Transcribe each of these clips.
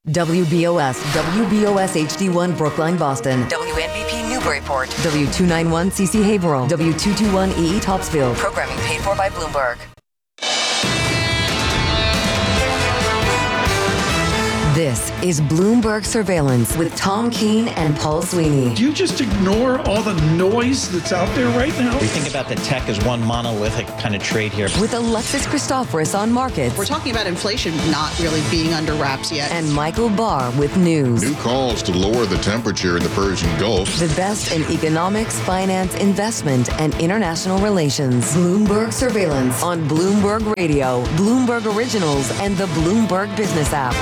WBOS HD1 Brookline, Boston. WNBP Newburyport. W291 Haverhill. W221 Topsfield. Programming paid for by Bloomberg. This is Bloomberg Surveillance with Tom Keene and Paul Sweeney. Do you just ignore all the noise that's out there right now? We think about the tech as one monolithic kind of trade here. With Alexis Christoforous on markets. We're talking about inflation not really being under wraps yet. And Michael Barr with news. New calls to lower the temperature in the Persian Gulf. The best in economics, finance, investment, and international relations. Bloomberg Surveillance on Bloomberg Radio, Bloomberg Originals, and the Bloomberg Business app.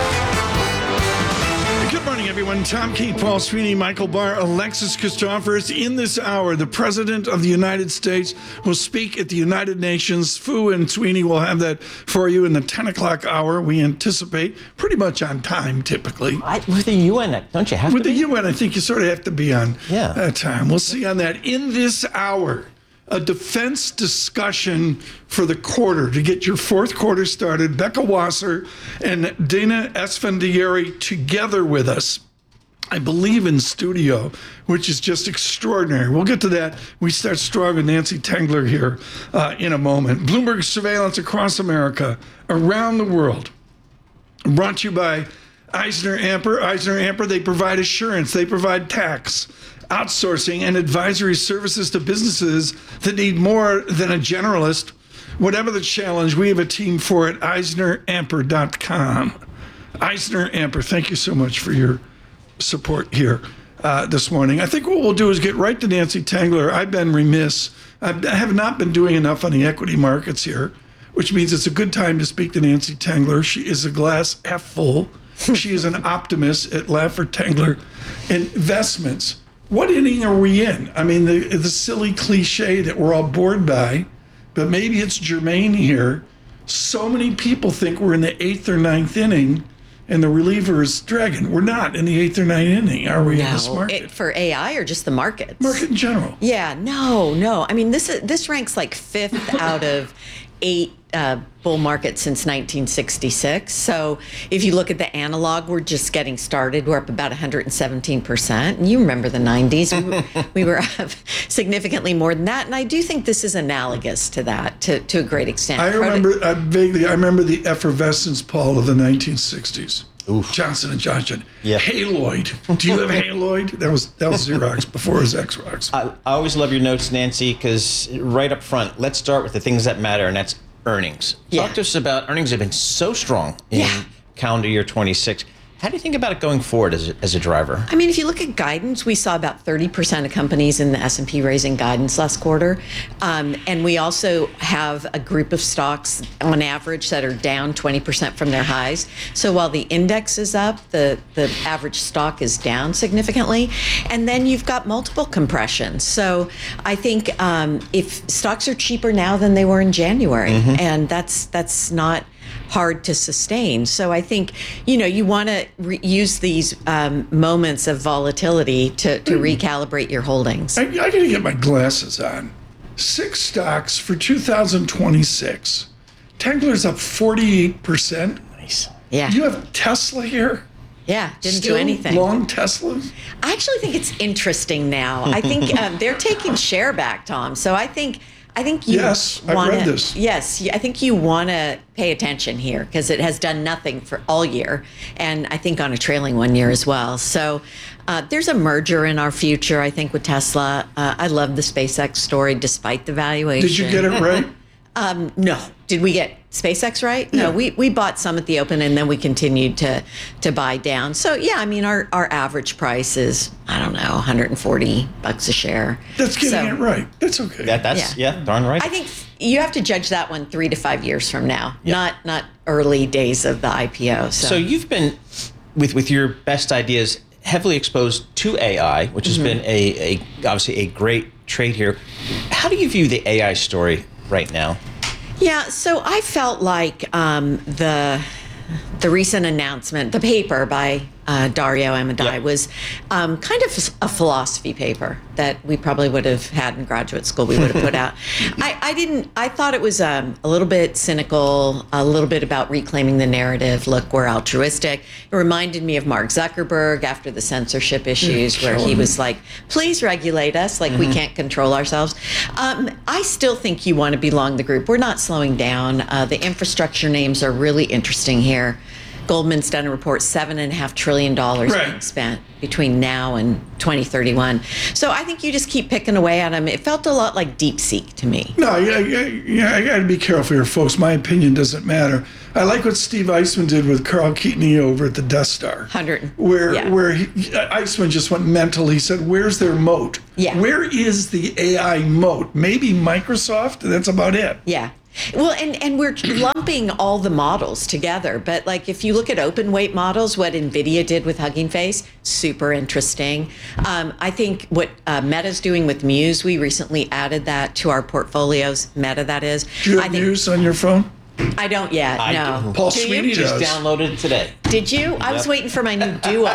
Good morning, everyone. Tom Keene, Paul Sweeney, Michael Barr, Alexis Christoforous. In this hour, the President of the United States will speak at the United Nations. Fu and Sweeney will have that for you in the 10 o'clock hour. We anticipate pretty much on time, typically. With the UN, don't you have With to the be? UN, I think you sort of have to be on time. We'll see on that. In this hour, a defense discussion for the quarter to get your fourth quarter started. Becca Wasser and Dana Esfandiari together with us, I believe in studio, which is just extraordinary. We'll get to that. We start strong with Nancy Tengler here in a moment. Bloomberg Surveillance across America, around the world. Brought to you by EisnerAmper. EisnerAmper, they provide assurance. They provide tax, outsourcing, and advisory services to businesses that need more than a generalist. Whatever the challenge, we have a team for it. EisnerAmper.com. EisnerAmper, thank you so much for your support here this morning. I think what we'll do is get right to Nancy Tengler. I've been remiss. I have not been doing enough on the equity markets here, which means it's a good time to speak to Nancy Tengler. She is a glass half full. She is an optimist at Laffer Tengler Investments. What inning are we in? I mean, the silly cliche that we're all bored by, but maybe it's germane here. So many people think we're in the 8th or 9th inning, and the reliever is dragging. We're not in the 8th or 9th inning, are we, in this market? For AI or just the markets? Market in general. Yeah, no. I mean, this ranks like 5th out of 8 bull markets since 1966. So if you look at the analog, we're just getting started. We're up about 117%. And you remember the 90s. We were up significantly more than that. And I do think this is analogous to that to a great extent. I remember vaguely, I remember the effervescence, Paul, of the 1960s. Oof. Johnson & Johnson. Yeah. Haloid. Do you have Haloid? That was Xerox before it was Xerox. I always love your notes, Nancy, because right up front, let's start with the things that matter, and that's earnings. Yeah. Talk to us about earnings have been so strong in calendar year 26. How do you think about it going forward as a driver? I mean, if you look at guidance, we saw about 30% of companies in the S&P raising guidance last quarter. And we also have a group of stocks on average that are down 20% from their highs. So while the index is up, the average stock is down significantly. And then you've got multiple compressions. So I think if stocks are cheaper now than they were in January, and that's not hard to sustain. So I think, you want to use these moments of volatility to recalibrate your holdings. I got to get my glasses on. 6 stocks for 2026. Tengler's up 48%. Nice. Yeah. You have Tesla here? Yeah, didn't Still do anything. Long Teslas? I actually think it's interesting now. I think they're taking share back, Tom. So I think you Yes, I've wanna, read this. Yes, I think you want to pay attention here because it has done nothing for all year, and I think on a trailing 1 year as well. So there's a merger in our future, I think, with Tesla. I love the SpaceX story despite the valuation. Did you get it right? No. Did we get SpaceX right? No, we bought some at the open and then we continued to buy down. So yeah, I mean our average price is, I don't know, $140 a share. That's getting it right. That's okay. That's darn right. I think you have to judge that one 3 to 5 years from now, not early days of the IPO. So you've been with your best ideas heavily exposed to AI, which has been a obviously a great trade here. How do you view the AI story right now? Yeah, so I felt like the recent announcement, the paper by Dario Amodei, was kind of a philosophy paper that we probably would have had in graduate school. We would have put out. I thought it was a little bit cynical, a little bit about reclaiming the narrative. Look, we're altruistic. It reminded me of Mark Zuckerberg after the censorship issues, where he was like, please regulate us, like we can't control ourselves. I still think you want to belong to the group. We're not slowing down. The infrastructure names are really interesting here. Goldman's done a report, $7.5 trillion being spent between now and 2031. So I think you just keep picking away at them. It felt a lot like DeepSeek to me. No, I got to be careful here, folks. My opinion doesn't matter. I like what Steve Eisman did with Carl Keatoney over at the Death Star. Where Eisman just went mental. He said, where's their moat? Yeah. Where is the AI moat? Maybe Microsoft, and that's about it. Yeah. Well, and we're lumping all the models together. But like if you look at open weight models, what NVIDIA did with Hugging Face, super interesting. I think what Meta's doing with Muse, we recently added that to our portfolios. Meta, that is. Do you have Muse on your phone? I don't yet, no. Paul Sweeney just downloaded it today. Did you? I was waiting for my new Duo,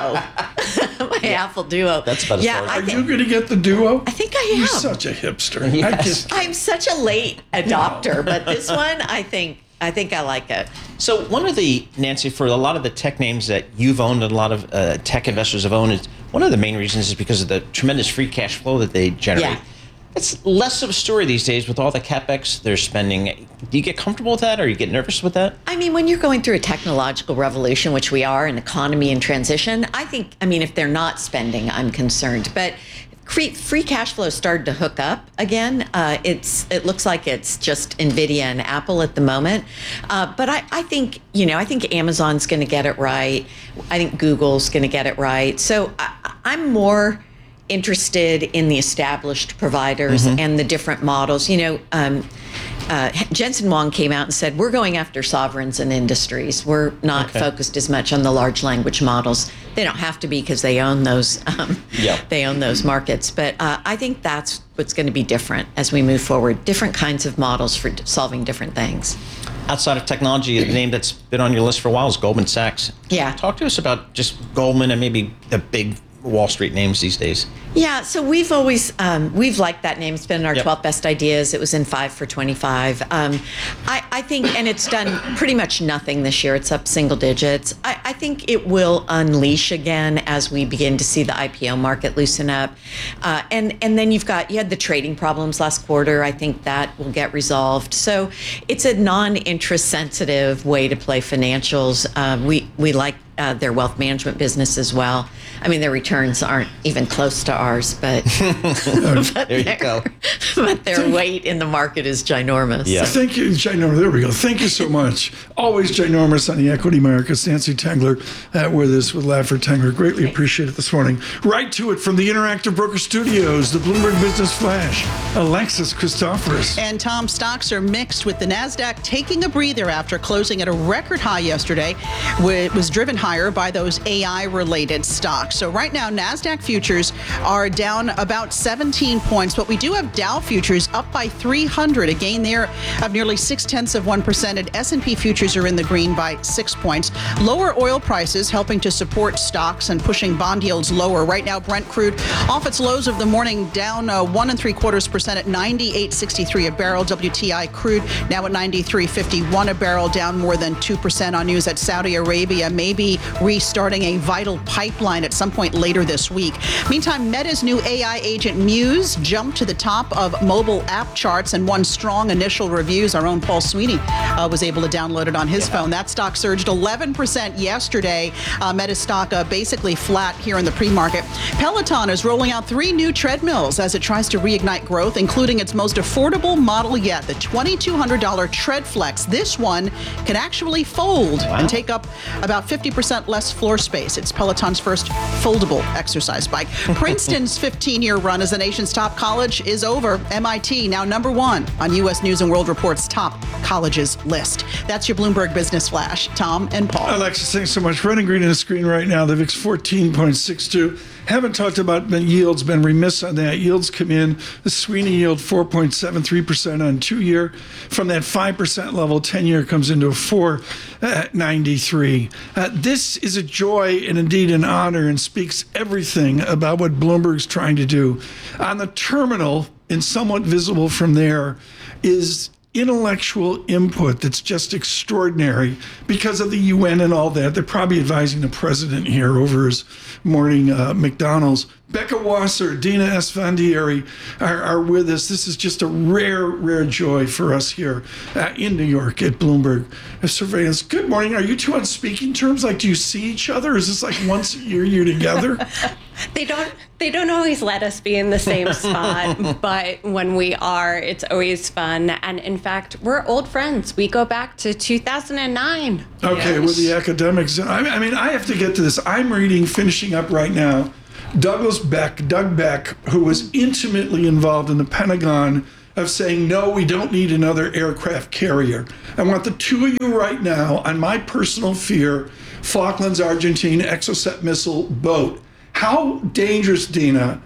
my Apple Duo. That's about as far as Are you going to get the Duo? I think I am. You're such a hipster. Yes. I'm such a late adopter, but this one, I think I like it. So one of the, Nancy, for a lot of the tech names that you've owned and a lot of tech investors have owned, one of the main reasons is because of the tremendous free cash flow that they generate. Yeah. It's less of a story these days with all the CapEx they're spending. Do you get comfortable with that, or you get nervous with that? I mean, when you're going through a technological revolution, which we are, an economy in transition, if they're not spending, I'm concerned. But free cash flow started to hook up again. It looks like it's just NVIDIA and Apple at the moment. But I think Amazon's going to get it right. I think Google's going to get it right. So I'm more interested in the established providers and the different models. Jensen Huang came out and said, we're going after sovereigns and industries. We're not focused as much on the large language models. They don't have to be because they own those. They own those markets. But I think that's what's going to be different as we move forward. Different kinds of models for solving different things. Outside of technology, the name that's been on your list for a while is Goldman Sachs. Yeah. Talk to us about just Goldman and maybe the big Wall Street names these days. Yeah, so we've always we've liked that name. It's been in our 12 best ideas. It was in 5 for 25. I think, and it's done pretty much nothing this year. It's up single digits. I think it will unleash again as we begin to see the IPO market loosen up. And then you had the trading problems last quarter. I think that will get resolved. So it's a non-interest sensitive way to play financials. We like their wealth management business as well. I mean, their returns aren't even close to ours, but, there you go. But their weight in the market is ginormous. Yeah. Thank you, ginormous. There we go. Thank you so much. Always ginormous on the Equity Markets. Nancy Tengler with us with Laffer Tengler. Greatly appreciate it this morning. Right to it from the Interactive Broker Studios, the Bloomberg Business Flash, Alexis Christoforous. And Tom, stocks are mixed with the NASDAQ taking a breather after closing at a record high yesterday. It was driven higher by those AI-related stocks. So right now, NASDAQ futures are down about 17 points, but we do have Dow futures up by 300, a gain there of nearly 0.6%, and S&P futures are in the green by 6 points. Lower oil prices helping to support stocks and pushing bond yields lower. Right now, Brent crude off its lows of the morning, down 1.75% at 98.63 a barrel. WTI crude now at 93.51 a barrel, down more than 2% on news that Saudi Arabia may be restarting a vital pipeline at some point later this week. Meantime, Meta's new AI agent Muse jumped to the top of mobile app charts and won strong initial reviews. Our own Paul Sweeney was able to download it on his phone. That stock surged 11% yesterday. Meta's stock basically flat here in the pre-market. Peloton is rolling out 3 new treadmills as it tries to reignite growth, including its most affordable model yet, the $2,200 TreadFlex. This one can actually fold and take up about 50% less floor space. It's Peloton's first foldable exercise bike. Princeton's 15-year run as the nation's top college is over. MIT now #1 on U.S. News & World Report's top colleges list. That's your Bloomberg Business Flash. Tom and Paul. Alexis, thanks so much. Running green on the screen right now. The VIX 14.62. Haven't talked about yields, been remiss on that. Yields come in, the Sweeney yield 4.73% on 2-year. From that 5% level, 10-year comes into a 4.93. This is a joy and indeed an honor and speaks everything about what Bloomberg's trying to do. On the terminal, and somewhat visible from there, is intellectual input that's just extraordinary because of the UN and all that. They're probably advising the president here over his morning McDonald's. Becca Wasser, Dina Esfandiari are with us. This is just a rare joy for us here in New York at Bloomberg Surveillance. Good morning. Are you two on speaking terms? Like, do you see each other? Is this like once a year you're together? They don't always let us be in the same spot, but when we are, it's always fun. And in fact, we're old friends. We go back to 2009. Okay, Yes. with the academics. I mean, I have to get to this. I'm finishing up right now, Doug Beck, who was intimately involved in the Pentagon of saying, no, we don't need another aircraft carrier. I want the two of you right now on my personal fear, Falklands, Argentine, Exocet missile boat. How dangerous, Dina,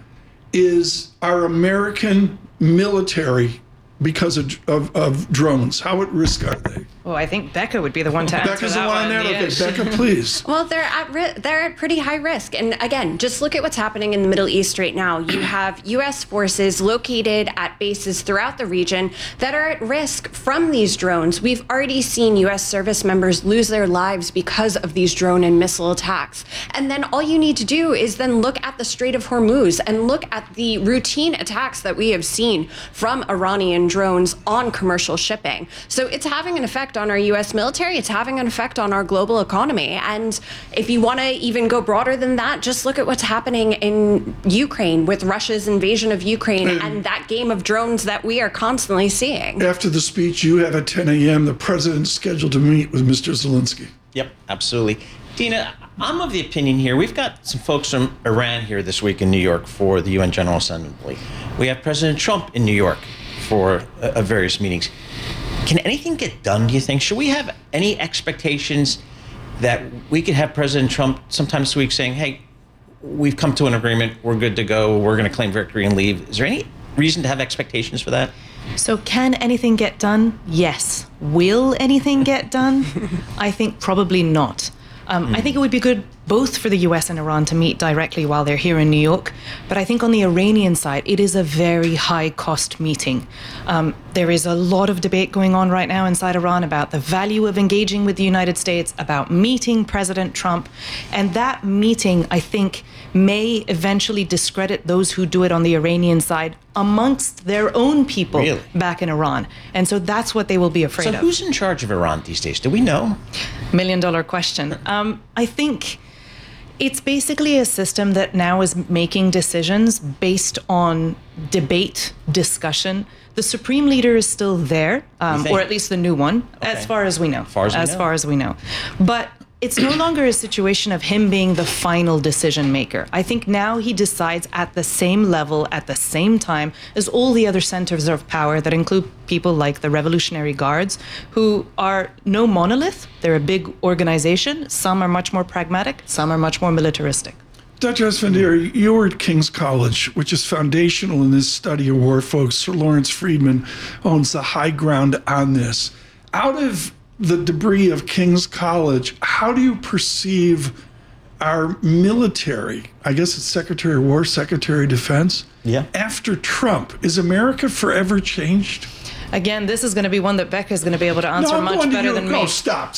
is our American military because of drones? How at risk are they? Well, I think Becca would be the one to answer Becca's that the one one. there. Yeah. Okay, Becca, please. Well, they're at pretty high risk. And again, just look at what's happening in the Middle East right now. You have U.S. forces located at bases throughout the region that are at risk from these drones. We've already seen U.S. service members lose their lives because of these drone and missile attacks. And then all you need to do is then look at the Strait of Hormuz and look at the routine attacks that we have seen from Iranian drones on commercial shipping. So it's having an effect on our U.S. military. It's having an effect on our global economy. And if you want to even go broader than that, just look at what's happening in Ukraine with Russia's invasion of Ukraine and that game of drones that we are constantly seeing. After the speech you have at 10 a.m., the president's scheduled to meet with Mr. Zelensky. Yep, absolutely. Dina, I'm of the opinion here, we've got some folks from Iran here this week in New York for the UN General Assembly. We have President Trump in New York for various meetings. Can anything get done, do you think? Should we have any expectations that we could have President Trump sometime this week saying, hey, we've come to an agreement, we're good to go, we're going to claim victory and leave? Is there any reason to have expectations for that? So can anything get done? Yes. Will anything get done? I think probably not. I think it would be good both for the US and Iran to meet directly while they're here in New York. But I think on the Iranian side, it is a very high cost meeting. There is a lot of debate going on right now inside Iran about the value of engaging with the United States, about meeting President Trump. And that meeting, I think, may eventually discredit those who do it on the Iranian side amongst their own people back in Iran. And so that's what they will be afraid of. So who's in charge of Iran these days? Do we know? $1 million question. I think it's basically a system that now is making decisions based on debate, discussion. The supreme leader is still there, or at least the new one, as far as we know. As far as we know. But it's no longer a situation of him being the final decision maker. I think now he decides at the same level, at the same time as all the other centers of power that include people like the Revolutionary Guards, who are no monolith. They're a big organization. Some are much more pragmatic, some are much more militaristic. Dr. Esfandiari, you were at King's College, which is foundational in this study of war, folks. Sir Lawrence Friedman owns the high ground on this. Out of the debris of King's College, how do you perceive our military? I guess it's Secretary of War, Secretary of Defense. Yeah. After Trump, is America forever changed? Again, this is going to be one that Becca is going to be able to answer much better than me. No, stop.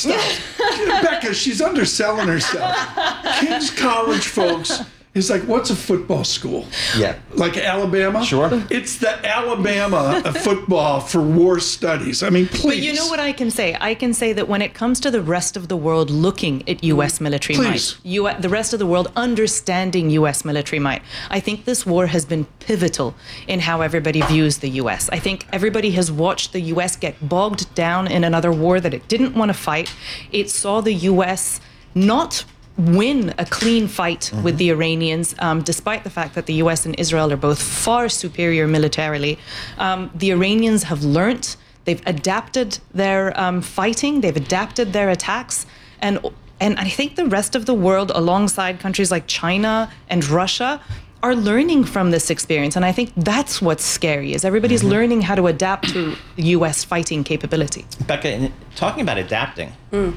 Becca, she's underselling herself. King's College, folks, is like, what's a football school? Yeah. Like Alabama? Sure. It's the Alabama of football for war studies. I mean, please. But you know what I can say? I can say that when it comes to the rest of the world looking at U.S. military might, the rest of the world understanding U.S. military might, I think this war has been pivotal in how everybody views the U.S. I think everybody has watched the U.S. get bogged down in another war that it didn't want to fight. It saw the U.S. not win a clean fight with the Iranians, despite the fact that the US and Israel are both far superior militarily. The Iranians have learnt, they've adapted their fighting, they've adapted their attacks, and And I think the rest of the world, alongside countries like China and Russia, are learning from this experience. And I think that's what's scary, is everybody's learning how to adapt to U.S. fighting capability. Becca, talking about adapting,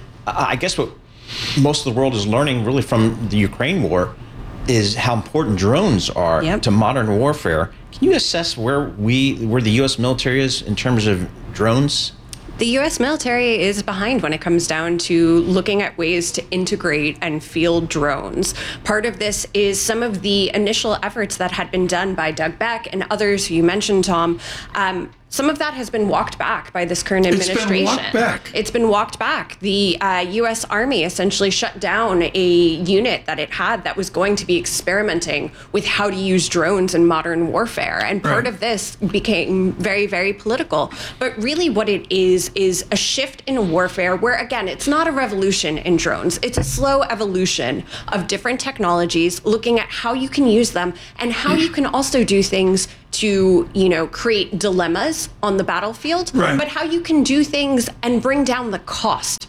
I guess what most of the world is learning really from the Ukraine war is how important drones are to modern warfare. Can you assess where the U.S. military is in terms of drones? The U.S. military is behind when it comes down to looking at ways to integrate and field drones. Part of this is some of the initial efforts that had been done by Doug Beck and others who you mentioned, Tom. Some of that has been walked back by this current administration. It's been walked back. The U.S. Army essentially shut down a unit that it had that was going to be experimenting with how to use drones in modern warfare. And part of this became very, very political. But really what it is a shift in warfare where, again, it's not a revolution in drones. It's a slow evolution of different technologies, looking at how you can use them and how you can also do things to, create dilemmas on the battlefield, but how you can do things and bring down the cost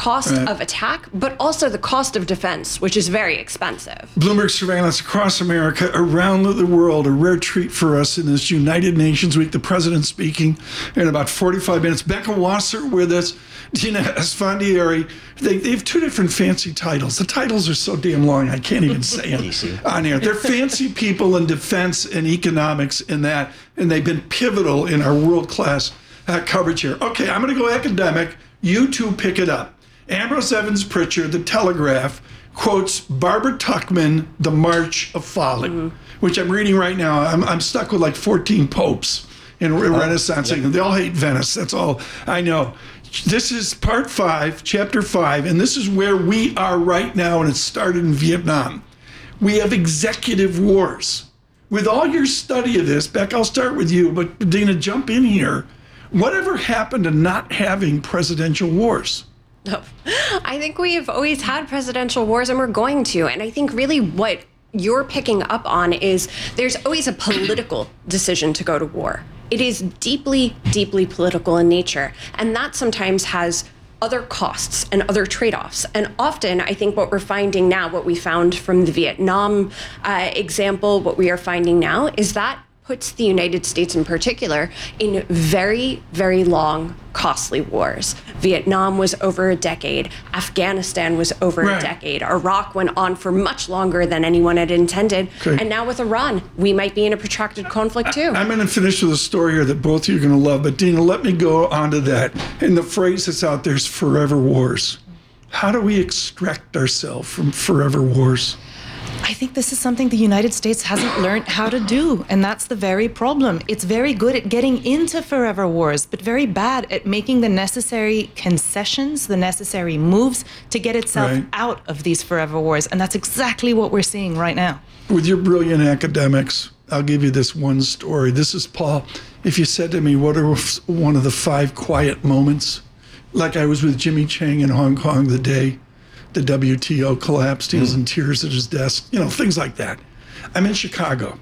of attack, but also the cost of defense, which is very expensive. Bloomberg surveillance across America, around the world, a rare treat for us in this United Nations Week. The president speaking in about 45 minutes. Becca Wasser with us, Dina Esfandiari. They have two different fancy titles. The titles are so damn long, I can't even say them on air. They're fancy people in defense and economics in that, and they've been pivotal in our world-class coverage here. Okay, I'm going to go academic. You two pick it up. Ambrose Evans Pritchard, The Telegraph, quotes Barbara Tuchman, The March of Folly, which I'm reading right now. I'm stuck with like 14 popes in Renaissance England. They all hate Venice. That's all I know. This is part 5, chapter 5, and this is where we are right now, and it started in Vietnam. We have executive wars. With all your study of this, Beck, I'll start with you, but Dina, jump in here. Whatever happened to not having presidential wars? Oh, I think we have always had presidential wars, and we're going to. And I think really what you're picking up on is there's always a political decision to go to war. It is deeply, deeply political in nature. And that sometimes has other costs and other trade-offs. And often, I think what we're finding now, what we found from the Vietnam example, what we are finding now is that puts the United States in particular in very, very long, costly wars. Vietnam was over a decade. Afghanistan was over a decade. Iraq went on for much longer than anyone had intended. Okay. And now with Iran, we might be in a protracted conflict too. I'm going to finish with a story here that both of you are going to love, but Dina, let me go on to that. And the phrase that's out there is forever wars. How do we extract ourselves from forever wars? I think this is something the United States hasn't learned how to do, and that's the very problem. It's very good at getting into forever wars, but very bad at making the necessary concessions, the necessary moves to get itself out of these forever wars, and that's exactly what we're seeing right now. With your brilliant academics, I'll give you this one story. This is Paul. If you said to me, what are one of the 5 quiet moments? Like I was with Jimmy Chang in Hong Kong the day the WTO collapsed. He was in tears at his desk, things like that. I'm in Chicago.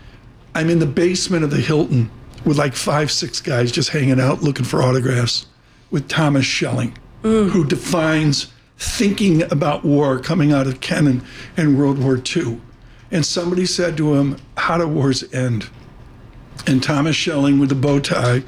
I'm in the basement of the Hilton with like 5, 6 guys just hanging out looking for autographs with Thomas Schelling, who defines thinking about war coming out of Kennan and World War II. And somebody said to him, how do wars end? And Thomas Schelling with a bow tie,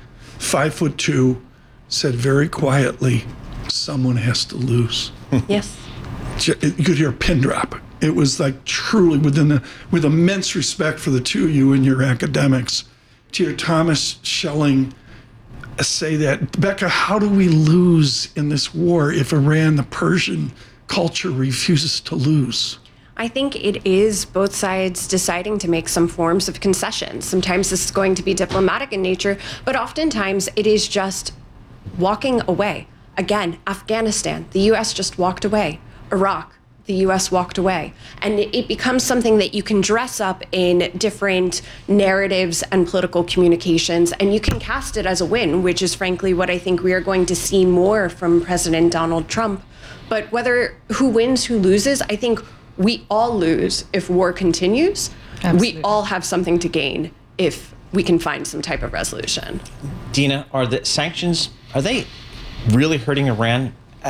5'2", said very quietly, someone has to lose. Yes. You could hear a pin drop. It was like truly with immense respect for the two of you and your academics, to hear Thomas Schelling say that. Becca, how do we lose in this war if Iran, the Persian culture, refuses to lose? I think it is both sides deciding to make some forms of concessions. Sometimes this is going to be diplomatic in nature, but oftentimes it is just walking away. Again, Afghanistan, the U.S. just walked away. Iraq, the U.S. walked away. And it becomes something that you can dress up in different narratives and political communications, and you can cast it as a win, which is frankly what I think we are going to see more from President Donald Trump. But who wins, who loses, I think we all lose if war continues. Absolutely. We all have something to gain if we can find some type of resolution. Dina, are the sanctions, are they really hurting Iran?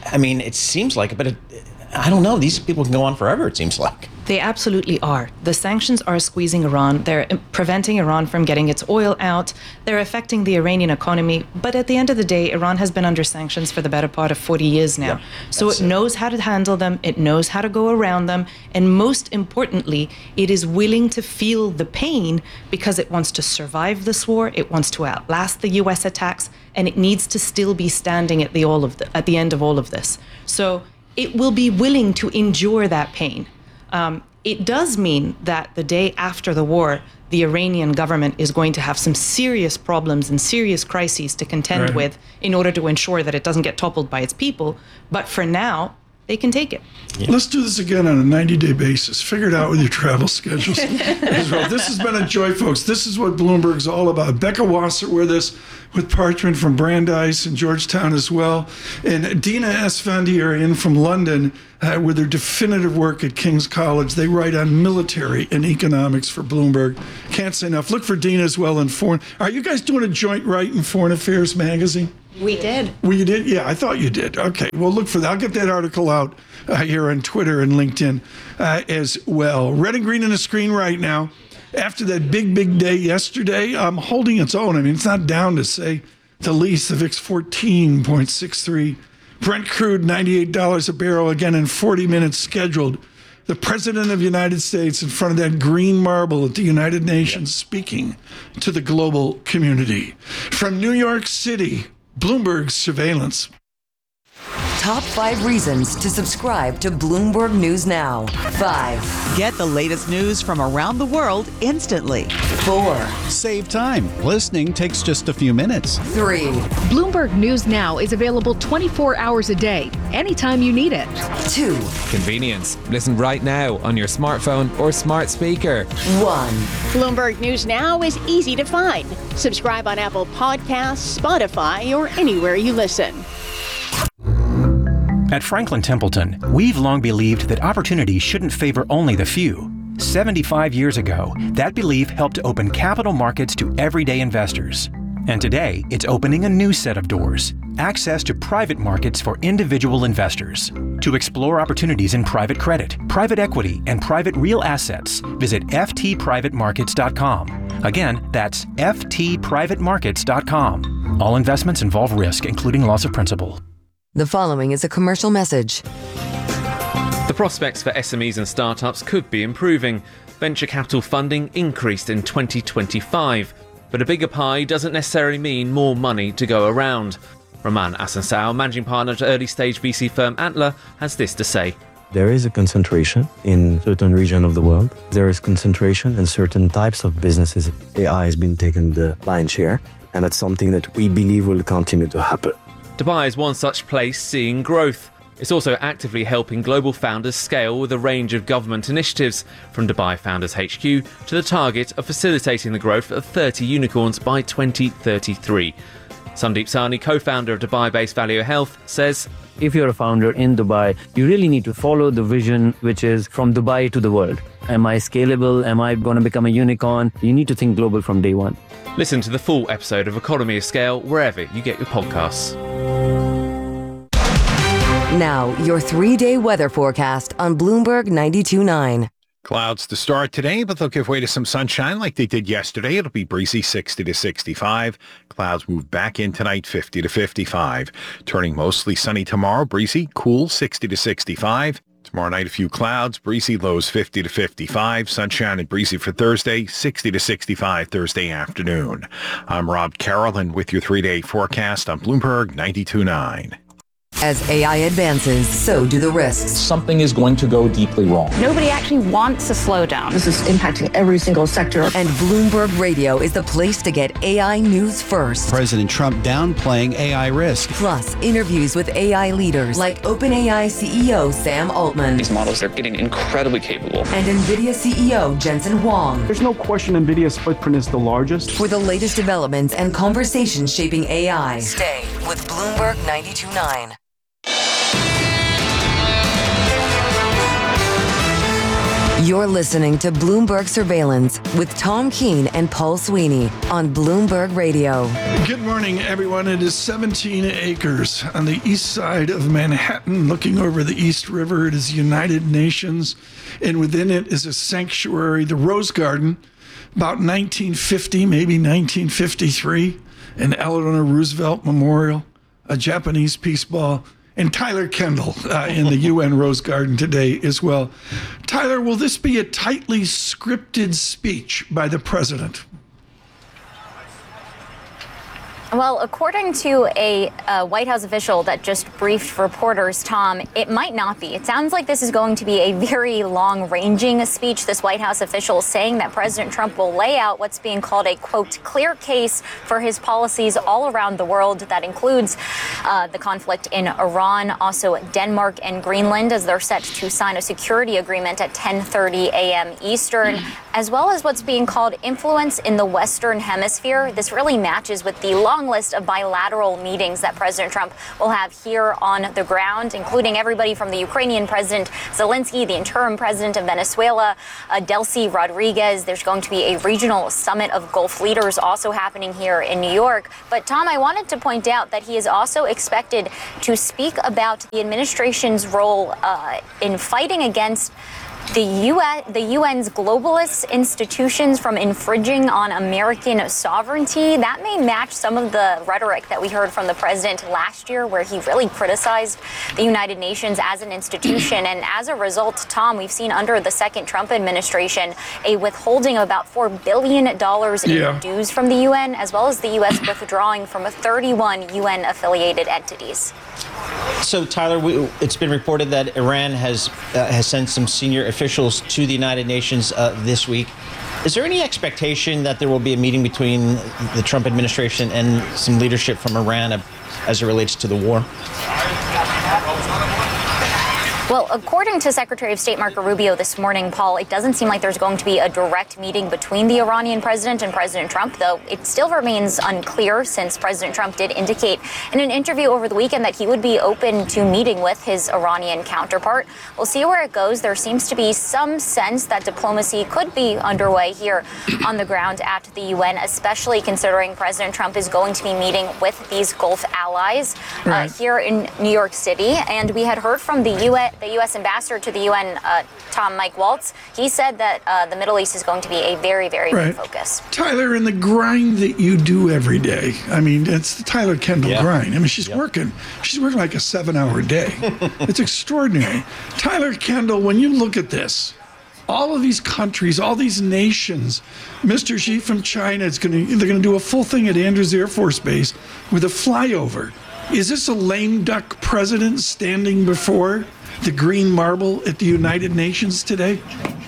I mean, it seems like it, but I don't know. These people can go on forever, it seems like. They absolutely are. The sanctions are squeezing Iran. They're preventing Iran from getting its oil out. They're affecting the Iranian economy. But at the end of the day, Iran has been under sanctions for the better part of 40 years now. Yep, so it knows how to handle them. It knows how to go around them. And most importantly, it is willing to feel the pain because it wants to survive this war. It wants to outlast the U.S. attacks. And it needs to still be standing at the end of all of this. So it will be willing to endure that pain. It does mean that the day after the war, the Iranian government is going to have some serious problems and serious crises to contend with in order to ensure that it doesn't get toppled by its people. But for now, they can take it. Yeah. Let's do this again on a 90-day basis. Figure it out with your travel schedules as well. This has been a joy, folks. This is what Bloomberg's all about. Becca Wasser with us, with Parchment from Brandeis and Georgetown as well. And Dina Esfandiari from London with their definitive work at King's College. They write on military and economics for Bloomberg. Can't say enough. Look for Dina as well in foreign. Are you guys doing a joint write in Foreign Affairs magazine? We did. Well, you did? Yeah, I thought you did. Okay. Well, look for that. I'll get that article out here on Twitter and LinkedIn as well. Red and green on the screen right now. After that big day yesterday, holding its own. I mean, it's not down to say the least. The VIX 14.63. Brent crude, $98 a barrel, again in 40 minutes scheduled. The President of the United States in front of that green marble at the United Nations speaking to the global community. From New York City, Bloomberg Surveillance. Top 5 reasons to subscribe to Bloomberg News Now. 5. Get the latest news from around the world instantly. 4. Save time. Listening takes just a few minutes. 3. Bloomberg News Now is available 24 hours a day, anytime you need it. 2. Convenience. Listen right now on your smartphone or smart speaker. 1. Bloomberg News Now is easy to find. Subscribe on Apple Podcasts, Spotify, or anywhere you listen. At Franklin Templeton, we've long believed that opportunity shouldn't favor only the few. 75 years ago, that belief helped open capital markets to everyday investors. And today, it's opening a new set of doors: access to private markets for individual investors. To explore opportunities in private credit, private equity, and private real assets, visit ftprivatemarkets.com. Again, that's ftprivatemarkets.com. All investments involve risk, including loss of principal. The following is a commercial message. The prospects for SMEs and startups could be improving. Venture capital funding increased in 2025, but a bigger pie doesn't necessarily mean more money to go around. Roman Asansao, managing partner at early-stage VC firm Antler, has this to say. There is a concentration in certain regions of the world. There is concentration in certain types of businesses. AI has been taking the lion's share, and that's something that we believe will continue to happen. Dubai is one such place seeing growth. It's also actively helping global founders scale with a range of government initiatives, from Dubai Founders HQ to the target of facilitating the growth of 30 unicorns by 2033. Sandeep Sahni, co-founder of Dubai-based Value Health, says, if you're a founder in Dubai, you really need to follow the vision, which is from Dubai to the world. Am I scalable? Am I going to become a unicorn? You need to think global from day one. Listen to the full episode of Economy of Scale wherever you get your podcasts. Now, your 3-day weather forecast on Bloomberg 92.9. Clouds to start today, but they'll give way to some sunshine like they did yesterday. It'll be breezy 60 to 65. Clouds move back in tonight, 50 to 55. Turning mostly sunny tomorrow, breezy, cool 60 to 65. Tomorrow night, a few clouds, breezy, lows 50 to 55. Sunshine and breezy for Thursday, 60 to 65 Thursday afternoon. I'm Rob Carroll with your 3-day forecast on Bloomberg 92.9. As AI advances, so do the risks. Something is going to go deeply wrong. Nobody actually wants a slowdown. This is impacting every single sector. And Bloomberg Radio is the place to get AI news first. President Trump downplaying AI risk. Plus, interviews with AI leaders like OpenAI CEO Sam Altman. These models are getting incredibly capable. And NVIDIA CEO Jensen Huang. There's no question NVIDIA's footprint is the largest. For the latest developments and conversations shaping AI, stay with Bloomberg 92.9. You're listening to Bloomberg Surveillance with Tom Keene and Paul Sweeney on Bloomberg Radio. Good morning, everyone. It is 17 acres on the east side of Manhattan, looking over the East River. It is United Nations, and within it is a sanctuary, the Rose Garden, about 1950, maybe 1953, an Eleanor Roosevelt Memorial, a Japanese peace ball, and Tyler Kendall in the UN Rose Garden today as well. Tyler, will this be a tightly scripted speech by the president? Well, according to a White House official that just briefed reporters, Tom, it might not be. It sounds like this is going to be a very long-ranging speech. This White House official saying that President Trump will lay out what's being called a, quote, clear case for his policies all around the world. That includes the conflict in Iran, also Denmark and Greenland, as they're set to sign a security agreement at 10:30 a.m. Eastern, as well as what's being called influence in the Western Hemisphere. This really matches with the long list of bilateral meetings that President Trump will have here on the ground, including everybody from the Ukrainian President Zelensky, the interim president of Venezuela, Delcy Rodriguez. There's going to be a regional summit of Gulf leaders also happening here in New York. But Tom, I wanted to point out that he is also expected to speak about the administration's role in fighting against the UN's globalist institutions from infringing on American sovereignty. That may match some of the rhetoric that we heard from the president last year, where he really criticized the United Nations as an institution. And as a result, Tom, we've seen under the second Trump administration a withholding of about $4 billion in dues from the UN, as well as the U.S. withdrawing from 31 UN-affiliated entities. So, Tyler, it's been reported that Iran has sent some senior officials to the United Nations this week. Is there any expectation that there will be a meeting between the Trump administration and some leadership from Iran as it relates to the war? Well, according to Secretary of State Marco Rubio this morning, Paul, it doesn't seem like there's going to be a direct meeting between the Iranian president and President Trump, though it still remains unclear, since President Trump did indicate in an interview over the weekend that he would be open to meeting with his Iranian counterpart. We'll see where it goes. There seems to be some sense that diplomacy could be underway here on the ground at the UN, especially considering President Trump is going to be meeting with these Gulf allies here in New York City. And we had heard from the U.S. ambassador to the UN, Tom Mike Waltz. He said that the Middle East is going to be a very, very big focus. Tyler, in the grind that you do every day, I mean, it's the Tyler Kendall grind. I mean, she's working like a 7-hour day. It's extraordinary. Tyler Kendall, when you look at this, all of these countries, all these nations, Mr. Xi from China, they're going to do a full thing at Andrews Air Force Base with a flyover. Is this a lame duck president standing before the green marble at the United Nations today?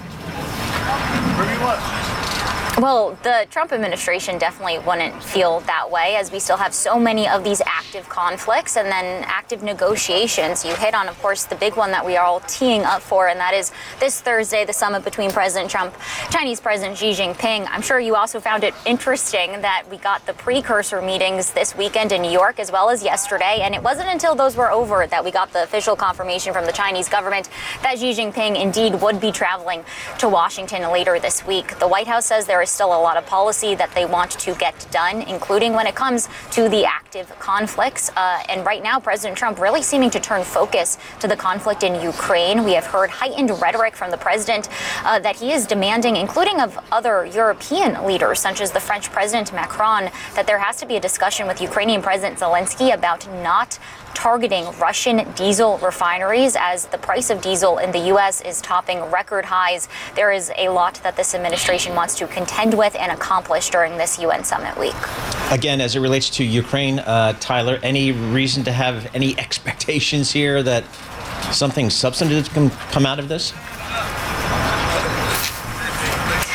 Well, the Trump administration definitely wouldn't feel that way, as we still have so many of these active conflicts and then active negotiations. You hit on, of course, the big one that we are all teeing up for, and that is this Thursday, the summit between President Trump, Chinese President Xi Jinping. I'm sure you also found it interesting that we got the precursor meetings this weekend in New York as well as yesterday, and it wasn't until those were over that we got the official confirmation from the Chinese government that Xi Jinping indeed would be traveling to Washington later this week. The White House says there is still a lot of policy that they want to get done, including when it comes to the active conflicts. And right now, President Trump really seeming to turn focus to the conflict in Ukraine. We have heard heightened rhetoric from the president that he is demanding, including of other European leaders, such as the French President Macron, that there has to be a discussion with Ukrainian President Zelensky about not targeting Russian diesel refineries, as the price of diesel in the U.S. is topping record highs. There is a lot that this administration wants to contend with and accomplish during this UN summit week. Again, as it relates to Ukraine, Tyler, any reason to have any expectations here that something substantive can come out of this?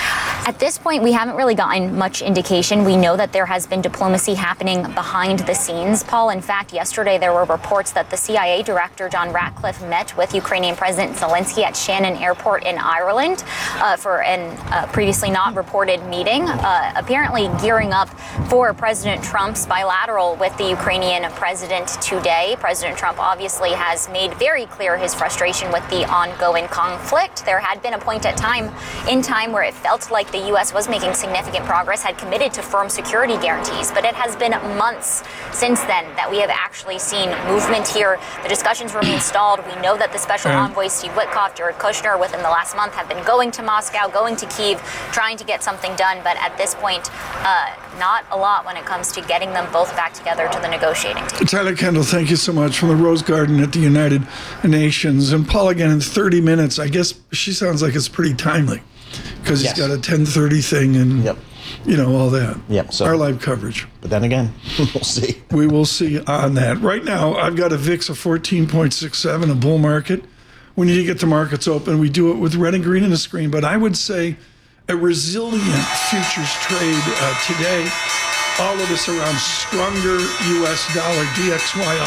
At this point, we haven't really gotten much indication. We know that there has been diplomacy happening behind the scenes, Paul. In fact, yesterday there were reports that the CIA director, John Ratcliffe, met with Ukrainian President Zelensky at Shannon Airport in Ireland for a previously not reported meeting, apparently gearing up for President Trump's bilateral with the Ukrainian president today. President Trump obviously has made very clear his frustration with the ongoing conflict. There had been a point in time where it felt like the U.S. was making significant progress, had committed to firm security guarantees, but it has been months since then that we have actually seen movement here. The discussions remain stalled. We know that the special envoys Steve Witkoff, Jared Kushner, within the last month have been going to Moscow, going to Kyiv, trying to get something done, but at this point, not a lot when it comes to getting them both back together to the negotiating table. Tyler Kendall, thank you so much from the Rose Garden at the United Nations. And Paul, again, in 30 minutes, I guess she sounds like it's pretty timely because he's got a 10:30 thing and, you know, all that. Yep. So, our live coverage. But then again, we'll see. We will see on that. Right now, I've got a VIX of 14.67, a bull market. We need to get the markets open. We do it with red and green in the screen, but I would say a resilient futures trade today. All of us around stronger U.S. dollar, DXY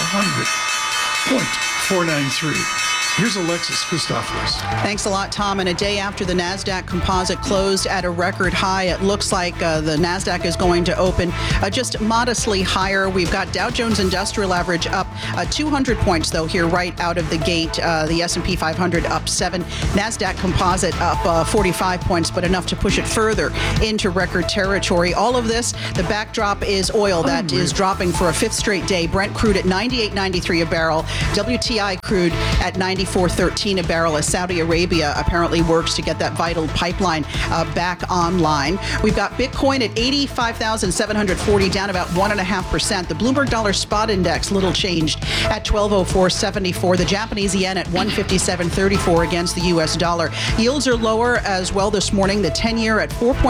100.493. Here's Alexis Christoforous. Thanks a lot, Tom. And a day after the NASDAQ composite closed at a record high, it looks like the NASDAQ is going to open just modestly higher. We've got Dow Jones Industrial Average up 200 points, though, here right out of the gate. The S&P 500 up 7. NASDAQ composite up 45 points, but enough to push it further into record territory. All of this, the backdrop is oil that is dropping for a fifth straight day. Brent crude at $98.93 a barrel. WTI crude at $94.13 a barrel as Saudi Arabia apparently works to get that vital pipeline back online. We've got Bitcoin at 85,740, down about 1.5%. The Bloomberg Dollar Spot Index, little changed at 1204.74. The Japanese yen at 157.34 against the U.S. dollar. Yields are lower as well this morning. The 10-year at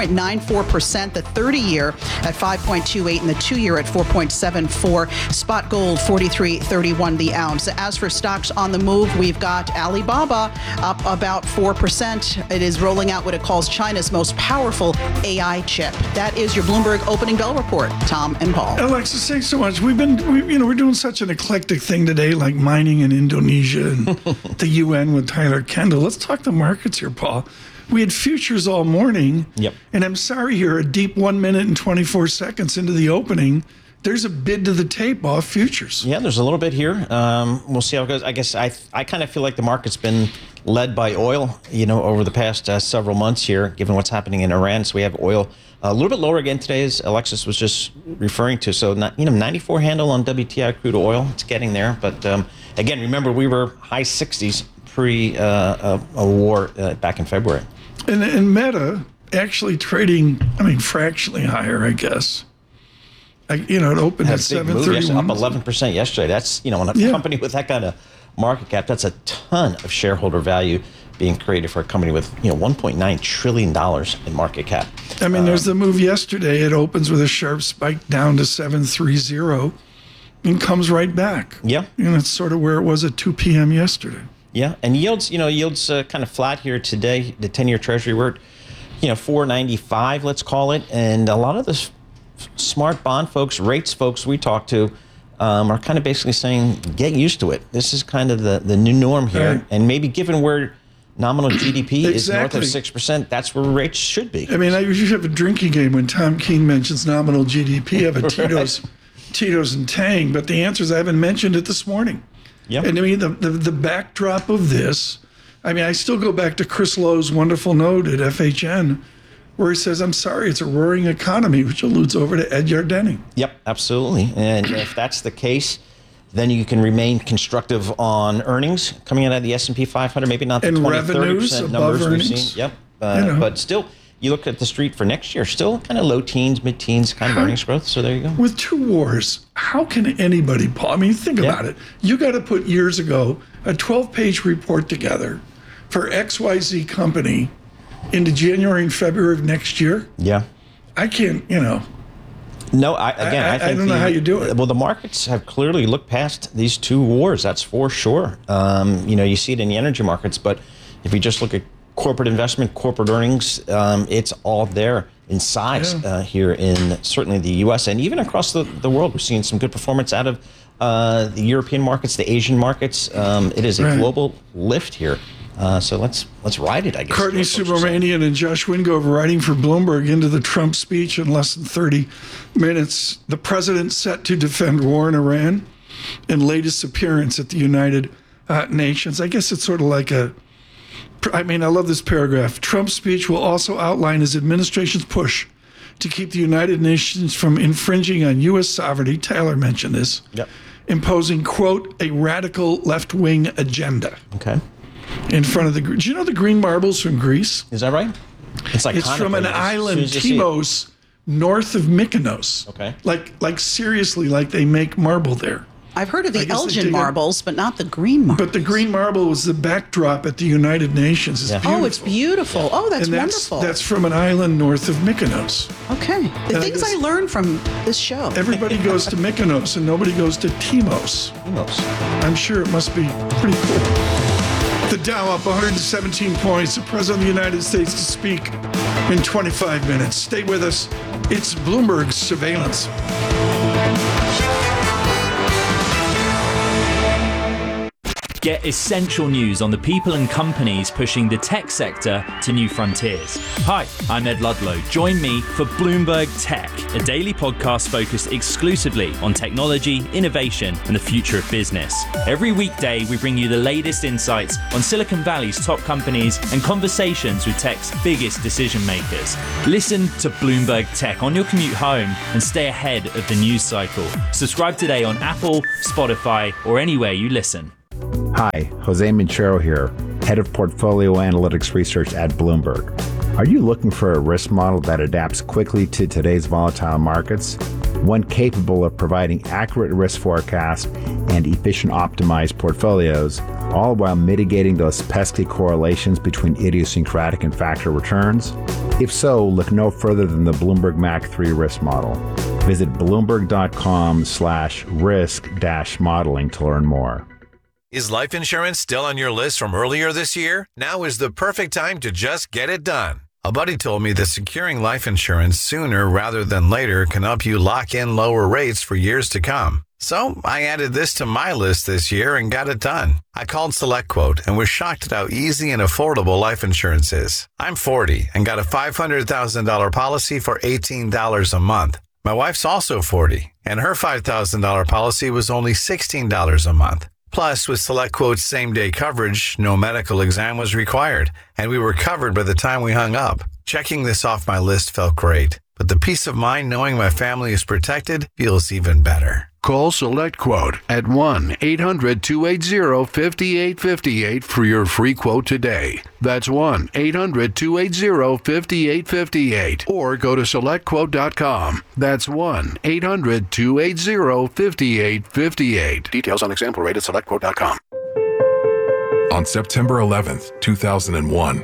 4.94%, the 30-year at 5.28, and the 2-year at 4.74. Spot gold 43.31 the ounce. As for stocks on the move, we've got Alibaba up about 4%. It is rolling out what it calls China's most powerful AI chip. That is your Bloomberg Opening Bell Report. Tom and Paul. Alexis, thanks so much. We're doing such an eclectic thing today, like mining in Indonesia and the UN with Tyler Kendall. Let's talk the markets here, Paul. We had futures all morning. Yep. And I'm sorry here, a deep 1 minute and 24 seconds into the opening, there's a bid to the tape off futures. Yeah, there's a little bit here. We'll see how it goes. I guess I kind of feel like the market's been led by oil, over the past several months here, given what's happening in Iran. So we have oil a little bit lower again today, as Alexis was just referring to. So, 94 handle on WTI crude oil. It's getting there. But again, remember, we were high 60s pre a war back in February. And Meta actually trading, fractionally higher, I guess. It opened at 731. Up 11% yesterday. That's, on a company with that kind of market cap, that's a ton of shareholder value being created for a company with, $1.9 trillion in market cap. There's the move yesterday. It opens with a sharp spike down to 730 and comes right back. Yeah. It's sort of where it was at 2 p.m. yesterday. Yeah. And yields kind of flat here today. The 10-year Treasury, we're at, 495, let's call it. And a lot of this smart bond folks, rates folks we talk to are kind of basically saying, get used to it. This is kind of the new norm here. Right. And maybe given where nominal GDP is north of 6%, that's where rates should be. I usually have a drinking game when Tom Keene mentions nominal GDP. I have a Tito's and Tang, but the answer is I haven't mentioned it this morning. Yep. And the backdrop of this, I still go back to Chris Lowe's wonderful note at FHN, where he says, I'm sorry, it's a roaring economy, which alludes over to Ed Yardeni. Yep, absolutely. And if that's the case, then you can remain constructive on earnings coming out of the S&P 500, maybe not the 20-30% numbers we've seen. Yep. But still, you look at the street for next year, still kind of low teens, mid-teens kind of earnings growth. So there you go. With two wars, how can anybody, Paul? Think about it. You got to put years ago a 12-page report together for XYZ company into January and February of next year? Yeah. I can't, No, I think I don't know how you do it. Well, the markets have clearly looked past these two wars. That's for sure. You see it in the energy markets, but if you just look at corporate investment, corporate earnings. It's all there in size here in certainly the U.S. and even across the world. We're seeing some good performance out of the European markets, the Asian markets. It is a global lift here. So let's ride it, I guess. Courtney Subramanian and Josh Wingover writing for Bloomberg into the Trump speech in less than 30 minutes. The president set to defend war in Iran and latest appearance at the United Nations. I guess it's sort of like I love this paragraph. Trump's speech will also outline his administration's push to keep the United Nations from infringing on U.S. sovereignty. Tyler mentioned this. Yep. Imposing, quote, a radical left-wing agenda. Okay. In front of do you know the green marbles from Greece? Is that right? It's from an island, Timos, north of Mykonos. Okay. Like seriously, like they make marble there. I've heard of the Elgin marbles, but not the green marbles. But the green marble was the backdrop at the United Nations. It's beautiful. Oh, it's beautiful. Oh, that's wonderful. That's from an island north of Mykonos. Okay. The things I learned from this show. Everybody goes to Mykonos and nobody goes to Timos. I'm sure it must be pretty cool. The Dow up 117 points. The President of the United States to speak in 25 minutes. Stay with us. It's Bloomberg Surveillance. Get essential news on the people and companies pushing the tech sector to new frontiers. Hi, I'm Ed Ludlow. Join me for Bloomberg Tech, a daily podcast focused exclusively on technology, innovation, and the future of business. Every weekday, we bring you the latest insights on Silicon Valley's top companies and conversations with tech's biggest decision makers. Listen to Bloomberg Tech on your commute home and stay ahead of the news cycle. Subscribe today on Apple, Spotify, or anywhere you listen. Hi, Jose Minchero here, Head of Portfolio Analytics Research at Bloomberg. Are you looking for a risk model that adapts quickly to today's volatile markets? One capable of providing accurate risk forecasts and efficient optimized portfolios, all while mitigating those pesky correlations between idiosyncratic and factor returns? If so, look no further than the Bloomberg Mac 3 risk model. Visit bloomberg.com/risk-modeling to learn more. Is life insurance still on your list from earlier this year? Now is the perfect time to just get it done. A buddy told me that securing life insurance sooner rather than later can help you lock in lower rates for years to come. So I added this to my list this year and got it done. I called SelectQuote and was shocked at how easy and affordable life insurance is. I'm 40 and got a $500,000 policy for $18 a month. My wife's also 40 and her $5,000 policy was only $16 a month. Plus, with SelectQuote's same-day coverage, no medical exam was required, and we were covered by the time we hung up. Checking this off my list felt great, but the peace of mind knowing my family is protected feels even better. Call SelectQuote at 1-800-280-5858 for your free quote today. That's 1-800-280-5858. Or go to SelectQuote.com. That's 1-800-280-5858. Details on example rate at SelectQuote.com. On September 11th, 2001,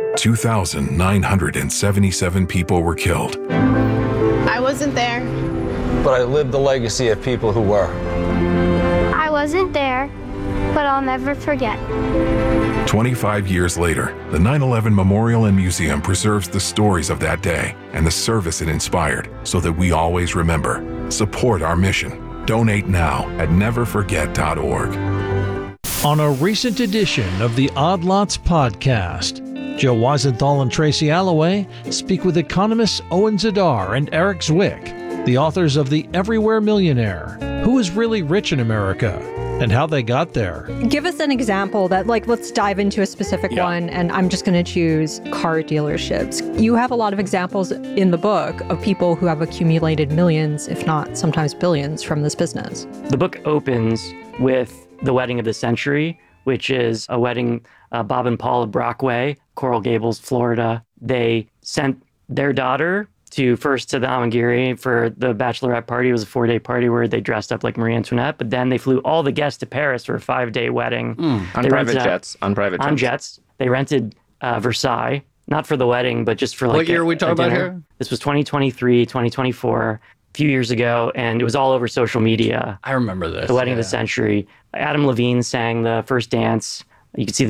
2,977 people were killed. I wasn't there. But I lived the legacy of people who were. I wasn't there, but I'll never forget. 25 years later, the 9/11 Memorial and Museum preserves the stories of that day and the service it inspired so that we always remember. Support our mission. Donate now at neverforget.org. On a recent edition of the Odd Lots podcast, Joe Weisenthal and Tracy Alloway speak with economists Owen Zidar and Eric Zwick, the authors of The Everywhere Millionaire, Who is Really Rich in America, and How They Got There. Give us an example let's dive into a specific one, and I'm just going to choose car dealerships. You have a lot of examples in the book of people who have accumulated millions, if not sometimes billions, from this business. The book opens with the wedding of the century, which is a wedding, Bob and Paula Brockway, Coral Gables, Florida. They sent their daughter to the Amangiri for the bachelorette party. It was a 4-day party where they dressed up like Marie Antoinette, but then they flew all the guests to Paris for a 5-day wedding. On private jets. On jets. They rented Versailles, not for the wedding, but just for what year are we talking about here? This was 2023, 2024, a few years ago, and it was all over social media. I remember this. The wedding of the century. Adam Levine sang the first dance. You could see the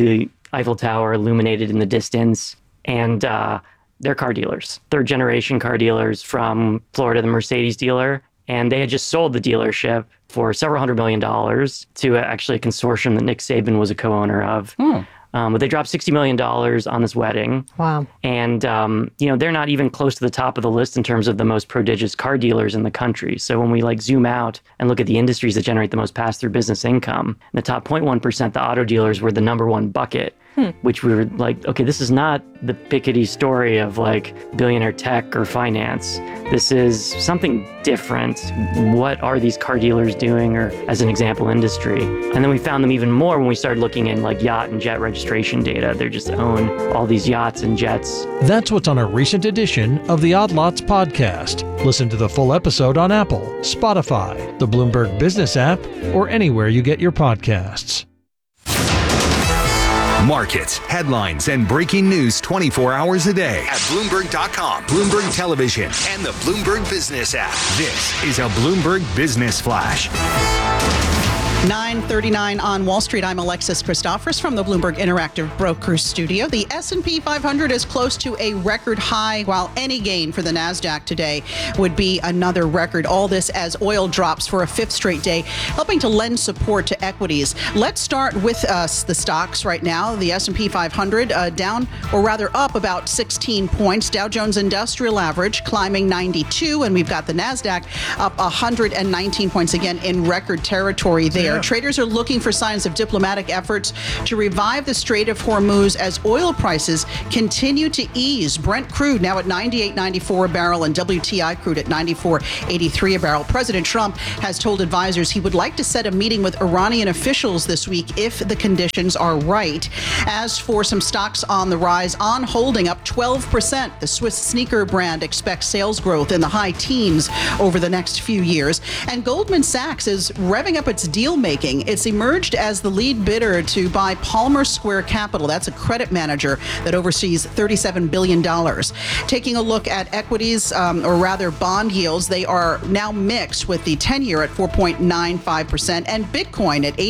Eiffel Tower illuminated in the distance. And they're car dealers, third-generation car dealers from Florida, the Mercedes dealer. And they had just sold the dealership for several $100 million to actually a consortium that Nick Saban was a co-owner of. But they dropped $60 million on this wedding. Wow. And, they're not even close to the top of the list in terms of the most prodigious car dealers in the country. So when we zoom out and look at the industries that generate the most pass-through business income, in the top 0.1%, the auto dealers were the number one bucket, which we were like, okay, this is not the Piketty story of billionaire tech or finance. This is something different. What are these car dealers doing, or as an example, industry? And then we found them even more when we started looking in yacht and jet registration data. They just own all these yachts and jets. That's what's on a recent edition of the Odd Lots podcast. Listen to the full episode on Apple, Spotify, the Bloomberg Business app, or anywhere you get your podcasts. Markets, headlines, and breaking news 24 hours a day at Bloomberg.com, Bloomberg Television, and the Bloomberg Business app. This is a Bloomberg Business Flash. 9:39 on Wall Street. I'm Alexis Christophorous from the Bloomberg Interactive Brokers Studio. The S&P 500 is close to a record high, while any gain for the NASDAQ today would be another record. All this as oil drops for a fifth straight day, helping to lend support to equities. Let's start with the stocks right now. The S&P 500 down, or rather up about 16 points. Dow Jones Industrial Average climbing 92, and we've got the NASDAQ up 119 points, again in record territory there. Traders are looking for signs of diplomatic efforts to revive the Strait of Hormuz as oil prices continue to ease. Brent crude now at $98.94 a barrel and WTI crude at $94.83 a barrel. President Trump has told advisors he would like to set a meeting with Iranian officials this week if the conditions are right. As for some stocks on the rise, On Holding up 12%. The Swiss sneaker brand expects sales growth in the high teens over the next few years. And Goldman Sachs is revving up its deal making. It's emerged as the lead bidder to buy Palmer Square Capital. That's a credit manager that oversees $37 billion. Taking a look at equities, or rather bond yields, they are now mixed with the 10-year at 4.95% and Bitcoin at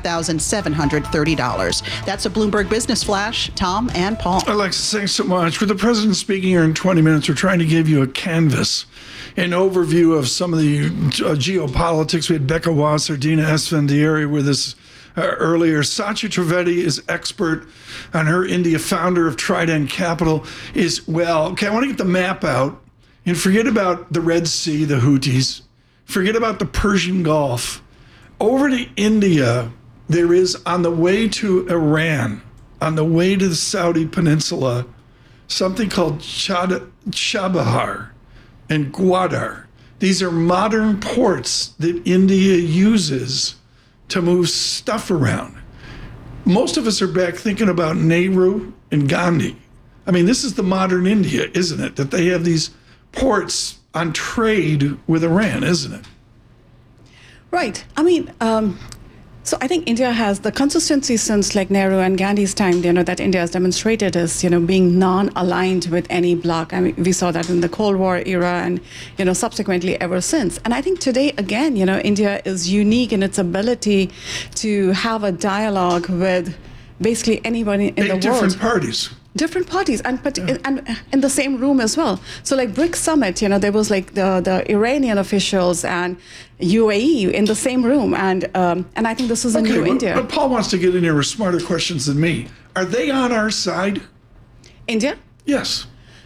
$85,730. That's a Bloomberg Business Flash. Tom and Paul. Alexis, thanks so much. With the president speaking here in 20 minutes, we're trying to give you a canvas, an overview of some of the geopolitics. We had Becca Wasser, Dina Esfandiari with us earlier. Satya Trivedi is expert on her India, founder of Trident Capital. I want to get the map out and forget about the Red Sea, the Houthis. Forget about the Persian Gulf. Over to India, there is, on the way to Iran, on the way to the Saudi Peninsula, something called Chabahar and Gwadar. These are modern ports that India uses to move stuff around. Most of us are back thinking about Nehru and Gandhi. I mean, this is the modern India, isn't it? That they have these ports on trade with Iran, isn't it? Right. I mean, so I think India has the consistency since Nehru and Gandhi's time, that India has demonstrated is, being non-aligned with any bloc. I mean, we saw that in the Cold War era and, subsequently ever since. And I think today, again, India is unique in its ability to have a dialogue with basically anybody in the world. Different parties. Different parties, and in the same room as well. So BRICS Summit, there was the Iranian officials and UAE in the same room, and I think this is a new India. But Paul wants to get in here with smarter questions than me. Are they on our side? India? Yes.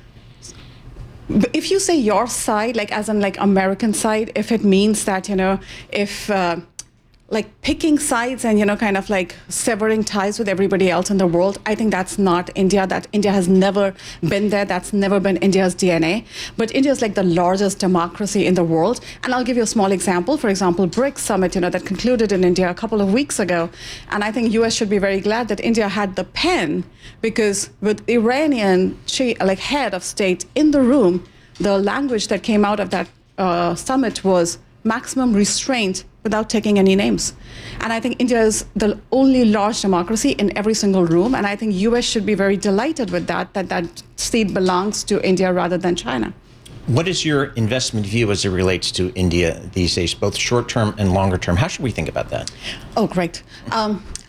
If you say your side, as in American side, if it means that if picking sides and severing ties with everybody else in the world, I think that's not India. That India has never been there. That's never been India's DNA. But India is the largest democracy in the world. And I'll give you a small example. For example, BRICS Summit, that concluded in India a couple of weeks ago. And I think US should be very glad that India had the pen, because with Iranian head of state in the room, the language that came out of that summit was maximum restraint without taking any names. And I think India is the only large democracy in every single room. And I think US should be very delighted with that seat belongs to India rather than China. What is your investment view as it relates to India these days, both short-term and longer-term? How should we think about that? Oh, great.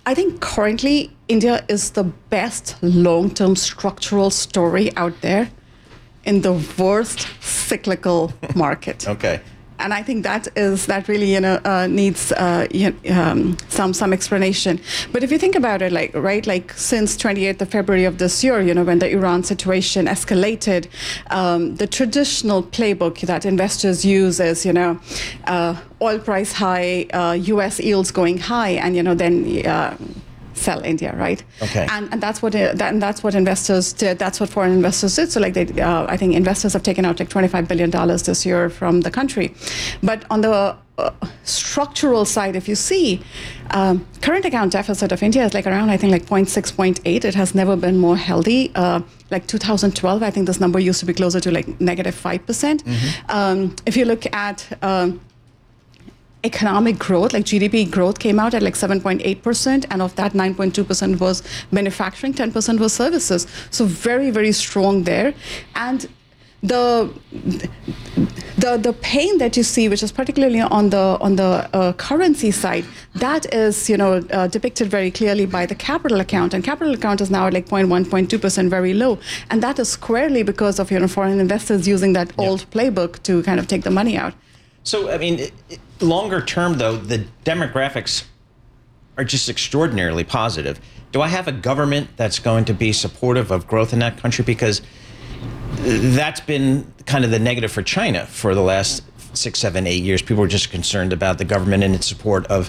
I think currently India is the best long-term structural story out there in the worst cyclical market. Okay. And I think that really needs some explanation. But if you think about it, like since 28th of February of this year, when the Iran situation escalated, the traditional playbook that investors use is oil price high, U.S. yields going high, and then sell India, right? Okay. And that's what investors did. That's what foreign investors did. So I think investors have taken out like $25 billion this year from the country. But on the structural side, if you see, current account deficit of India is around, I think 0.6, 0.8. It has never been more healthy. 2012, I think this number used to be closer to negative 5%. Mm-hmm. If you look at economic growth, GDP growth came out at 7.8%, and of that 9.2% was manufacturing, 10% was services. So very, very strong there. And the pain that you see, which is particularly on the currency side, that is depicted very clearly by the capital account, and capital account is now at 0.1, 0.2%, very low, and that is squarely because of foreign investors using that old playbook to kind of take the money out. So, I mean, longer term, though, the demographics are just extraordinarily positive. Do I have a government that's going to be supportive of growth in that country? Because that's been kind of the negative for China for the last 6, 7, 8 years. People are just concerned about the government and its support of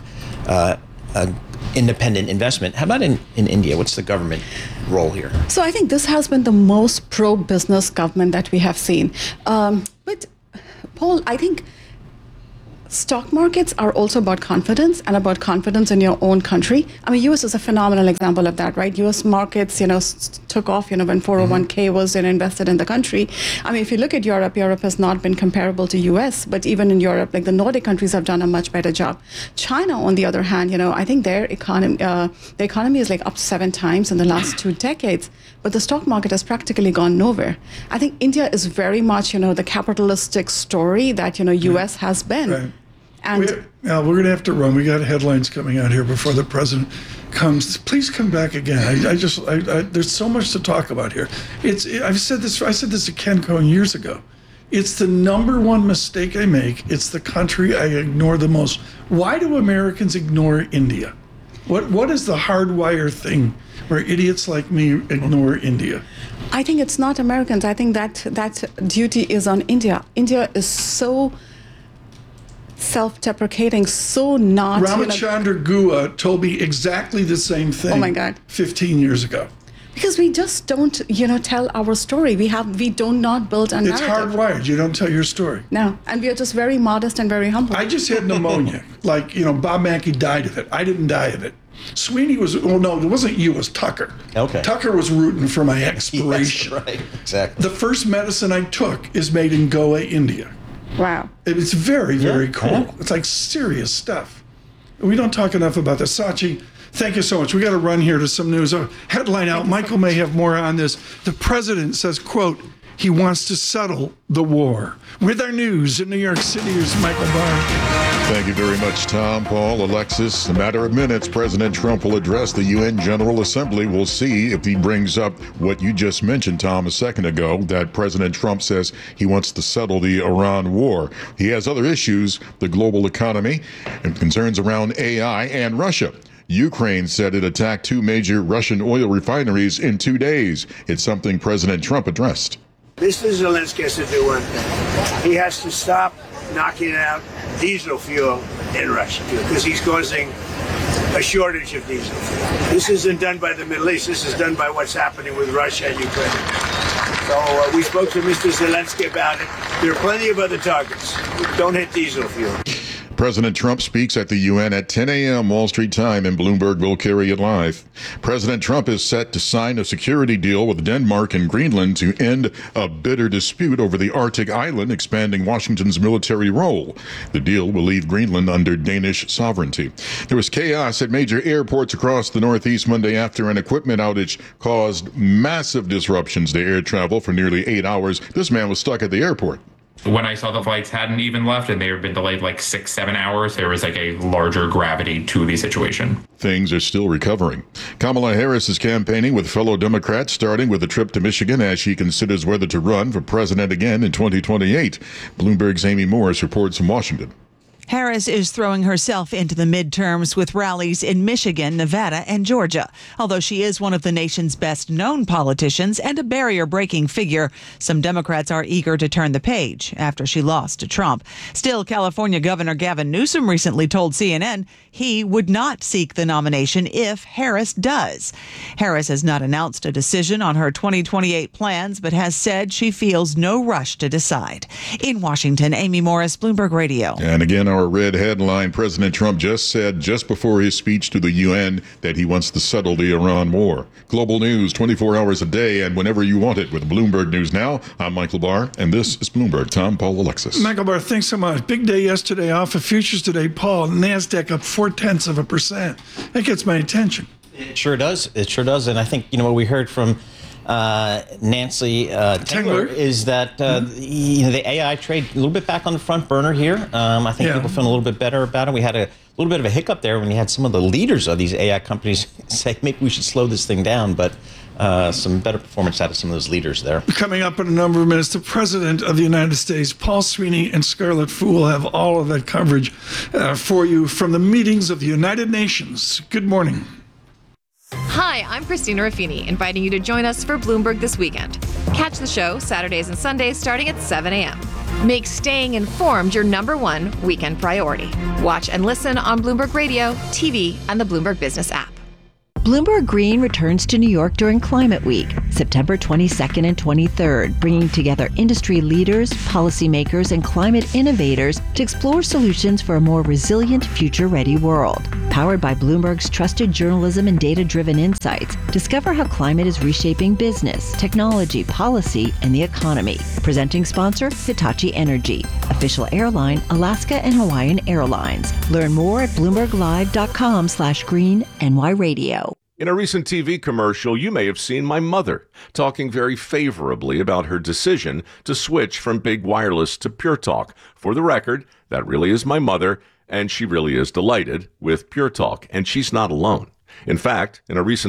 independent investment. How about in India? What's the government role here? So I think this has been the most pro-business government that we have seen. But, Paul, I think stock markets are also about confidence and about confidence in your own country. I mean, U.S. is a phenomenal example of that, right? U.S. markets, took off, when 401k was invested in the country. I mean, if you look at Europe, Europe has not been comparable to U.S., but even in Europe, the Nordic countries have done a much better job. China, on the other hand, I think their economy, the economy is up 7 times in the last 2 decades, but the stock market has practically gone nowhere. I think India is very much, the capitalistic story that, U.S. has been. Right. And we're going to have to run. We got headlines coming out here before the president comes. Please come back again. There's so much to talk about here. I said this to Ken Cohen years ago. It's the number one mistake I make. It's the country I ignore the most. Why do Americans ignore India? What is the hardwire thing where idiots like me ignore India? I think it's not Americans. I think that duty is on India. India is so self-deprecating, so not... Ramachandra Guha told me exactly the same thing. Oh my God. 15 years ago. Because we just don't, tell our story. We do not build a narrative. It's hardwired. You don't tell your story. No, and we are just very modest and very humble. I just had pneumonia. Bob Mackey died of it. I didn't die of it. Sweeney was, no, it wasn't you, it was Tucker. Okay. Tucker was rooting for my expiration. Yes, right, exactly. The first medicine I took is made in Goa, India. Wow. It's very, very cool. Yeah. It's serious stuff. We don't talk enough about this. Sachi, thank you so much. We got to run here to some news. Headline out. Michael may have more on this. The president says, quote, he wants to settle the war. With our news in New York City, here's Michael Barr. Thank you very much, Tom, Paul, Alexis. In a matter of minutes, President Trump will address the UN General Assembly. We'll see if he brings up what you just mentioned, Tom, a second ago, that President Trump says he wants to settle the Iran war. He has other issues, the global economy, and concerns around AI and Russia. Ukraine said it attacked 2 major Russian oil refineries in 2 days. It's something President Trump addressed. Mr. Zelensky has to do one thing. He has to stop knocking out diesel fuel in Russia because he's causing a shortage of diesel fuel. This isn't done by the Middle East. This is done by what's happening with Russia and Ukraine. So we spoke to Mr. Zelensky about it. There are plenty of other targets. Don't hit diesel fuel. President Trump speaks at the UN at 10 a.m. Wall Street time, and Bloomberg will carry it live. President Trump is set to sign a security deal with Denmark and Greenland to end a bitter dispute over the Arctic island, expanding Washington's military role. The deal will leave Greenland under Danish sovereignty. There was chaos at major airports across the Northeast Monday after an equipment outage caused massive disruptions to air travel for nearly 8 hours. This man was stuck at the airport. When I saw the flights hadn't even left and they had been delayed like 6-7 hours, there was like a larger gravity to the situation. Things are still recovering. Kamala Harris is campaigning with fellow Democrats, starting with a trip to Michigan as she considers whether to run for president again in 2028. Bloomberg's Amy Morris reports from Washington. Harris is throwing herself into the midterms with rallies in Michigan, Nevada, and Georgia. Although she is one of the nation's best-known politicians and a barrier-breaking figure, some Democrats are eager to turn the page after she lost to Trump. Still, California Governor Gavin Newsom recently told CNN he would not seek the nomination if Harris does. Harris has not announced a decision on her 2028 plans, but has said she feels no rush to decide. In Washington, Amy Morris, Bloomberg Radio. And again, our red headline, President Trump just said just before his speech to the UN that he wants to settle the Iran war. Global news 24 hours a day and whenever you want it with Bloomberg News Now. I'm Michael Barr, and this is Bloomberg. Tom, Paul, Alexis. Michael Barr, thanks so much. Big day yesterday off of futures today. Paul, NASDAQ up 0.4%. That gets my attention. It sure does. It sure does. And I think, what we heard from Nancy Tengler is that the AI trade a little bit back on the front burner here. I think people feel a little bit better about it. We had a little bit of a hiccup there when you had some of the leaders of these AI companies say maybe we should slow this thing down, but some better performance out of some of those leaders there. Coming up in a number of minutes, the President of the United States, Paul Sweeney and Scarlett Fu will have all of that coverage for you from the meetings of the United Nations. Good morning. Hi, I'm Christina Raffini, inviting you to join us for Bloomberg This Weekend. Catch the show Saturdays and Sundays starting at 7 a.m. Make staying informed your #1 weekend priority. Watch and listen on Bloomberg Radio, TV, and the Bloomberg Business app. Bloomberg Green returns to New York during Climate Week, September 22nd and 23rd, bringing together industry leaders, policymakers, and climate innovators to explore solutions for a more resilient, future-ready world. Powered by Bloomberg's trusted journalism and data-driven insights, discover how climate is reshaping business, technology, policy, and the economy. Presenting sponsor, Hitachi Energy. Official airline, Alaska and Hawaiian Airlines. Learn more at BloombergLive.com/green-NY-radio. In a recent TV commercial, you may have seen my mother talking very favorably about her decision to switch from big wireless to Pure Talk. For the record, that really is my mother, and she really is delighted with Pure Talk, and she's not alone. In fact, in a recent